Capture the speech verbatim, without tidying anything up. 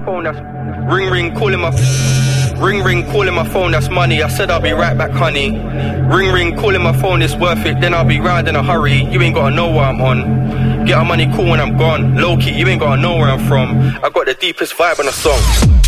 phone, that's ring ring calling my ring ring calling my phone, that's money. I said I'll be right back, honey. Ring ring calling my phone, it's worth it. Then I'll be round in a hurry. You ain't gotta know where I'm on. Get our money cool when I'm gone. Low key, you ain't gotta know where I'm from. I got the deepest vibe on the song.